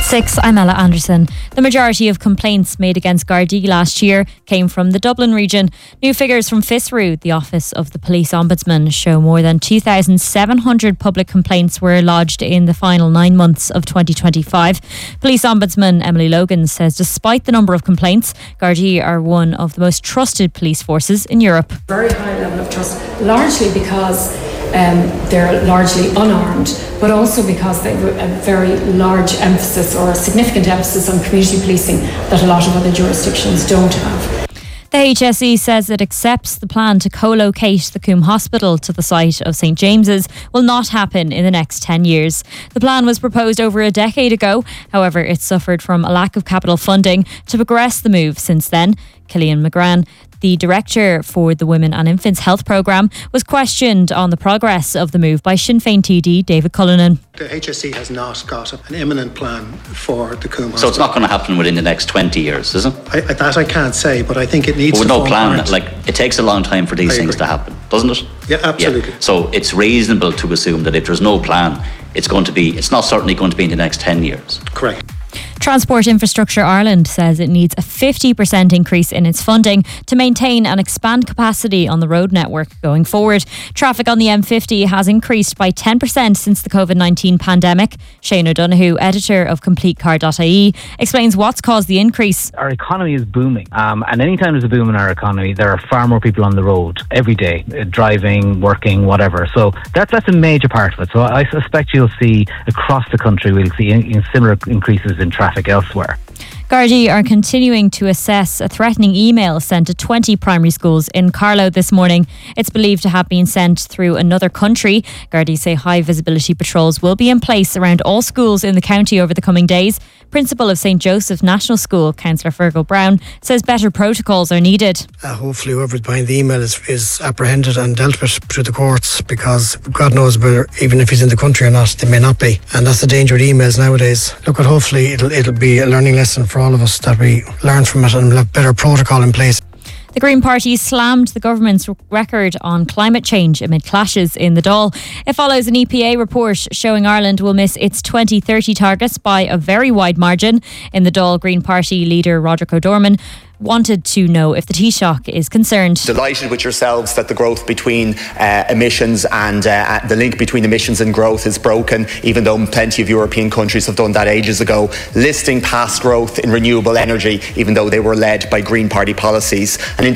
6, I'm Ella Anderson. The majority of complaints made against Gardaí last year came from the Dublin region. New figures from FISRU, the Office of the Police Ombudsman, show more than 2,700 public complaints were lodged in the final 9 months of 2025. Police Ombudsman Emily Logan says despite the number of complaints, Gardaí are one of the most trusted police forces in Europe. Very high level of trust, largely because they're largely unarmed, but also because they have a very large emphasis or a significant emphasis on community policing that a lot of other jurisdictions don't have. The HSE says it accepts the plan to co-locate the Coombe Hospital to the site of St James's will not happen in the next 10 years. The plan was proposed over a decade ago. However, it suffered from a lack of capital funding to progress the move since then. Cillian McGran, the director for the Women and Infants Health Programme, was questioned on the progress of the move by Sinn Féin TD David Cullinan. The HSE has not got an imminent plan for the Coombe Hospital. So it's not going to happen within the next 20 years, is it? That I can't say, but I think it needs with to no plan, part. like it takes a long time for these things to happen, doesn't it? Yeah, absolutely. Yeah. So it's reasonable to assume that if there's no plan, it's not certainly going to be in the next 10 years. Correct. Transport Infrastructure Ireland says it needs a 50% increase in its funding to maintain and expand capacity on the road network going forward. Traffic on the M50 has increased by 10% since the COVID-19 pandemic. Shane O'Donoghue, editor of CompleteCar.ie, explains what's caused the increase. Our economy is booming, and anytime there's a boom in our economy, there are far more people on the road every day, driving, working, whatever. So that's a major part of it. So I suspect you'll see across the country, we'll see similar increases in traffic elsewhere. Gardaí are continuing to assess a threatening email sent to 20 primary schools in Carlow this morning. It's believed to have been sent through another country. Gardaí say high visibility patrols will be in place around all schools in the county over the coming days. Principal of St Joseph National School, Councillor Fergal Brown, says better protocols are needed. Hopefully whoever's behind the email is apprehended and dealt with through the courts, because God knows whether, even if he's in the country or not, they may not be. And that's the danger with emails nowadays. Look, hopefully it'll be a learning lesson for all of us, that we learn from it and have better protocol in place. The Green Party slammed the government's record on climate change amid clashes in the Dáil. It follows an EPA report showing Ireland will miss its 2030 targets by a very wide margin. In the Dáil, Green Party leader Roderick O'Dorman wanted to know if the Taoiseach is concerned. Delighted with yourselves that the growth between emissions and the link between emissions and growth is broken, even though plenty of European countries have done that ages ago. Listing past growth in renewable energy, even though they were led by Green Party policies. And in